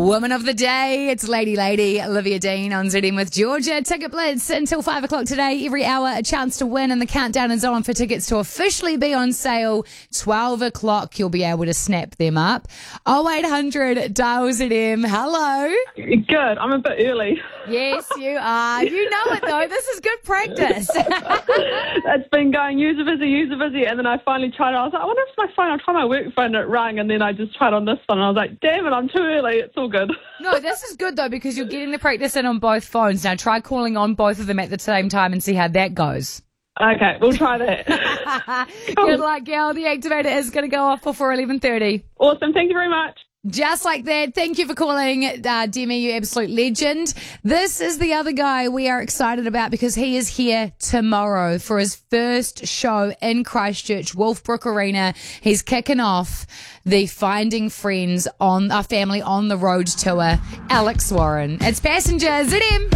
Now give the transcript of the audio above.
Woman of the Day, it's Lady Olivia Dean on ZM with Georgia. Ticket Blitz until 5 o'clock today. Every hour, a chance to win, and the countdown is on for tickets to officially be on sale. 12 o'clock, you'll be able to snap them up. 0800 dial ZM. Hello. Good. I'm a bit early. Yes, you are. You know it, though. This is good practice. It's been going user busy, and then I finally tried it. I was like, I wonder if it's my phone. I'll try my work phone, and it rang, and then I just tried on this one, and I was like, damn it, I'm too early. It's all good. No, this is good, though, because you're getting the practice in on both phones. Now, try calling on both of them at the same time and see how that goes. Okay, we'll try that. Cool. Good luck, gal. The activator is going to go off before 11:30. Awesome. Thank you very much. Just like that. Thank you for calling, Demi, you absolute legend. This is the other guy we are excited about because he is here tomorrow for his first show in Christchurch, Wolfbrook Arena. He's kicking off the Finding Friends on our Family on the Road tour. Alex Warren. It's Passengers, ZM.